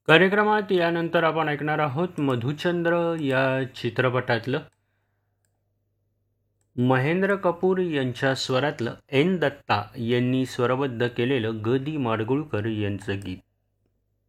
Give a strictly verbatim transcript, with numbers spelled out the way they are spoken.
कार्यक्रमात यानंतर आपण ऐकणार आहोत मधुचंद्र या चित्रपटातलं महेंद्र कपूर यांच्या स्वरातलं एन दत्ता यांनी स्वरबद्ध केलेलं ग दी माडगुळकर यांचं गीत.